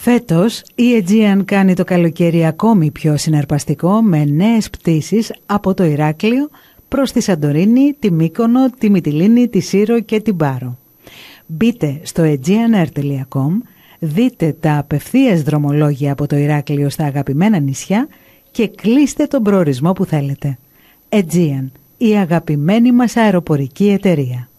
Φέτος η Aegean κάνει το καλοκαίρι ακόμη πιο συναρπαστικό με νέες πτήσεις από το Ηράκλειο προς τη Σαντορίνη, τη Μύκονο, τη Μυτιλήνη, τη Σύρο και την Πάρο. Μπείτε στο aegeanair.com, δείτε τα απευθείας δρομολόγια από το Ηράκλειο στα αγαπημένα νησιά και κλείστε τον προορισμό που θέλετε. Aegean, η αγαπημένη μας αεροπορική εταιρεία.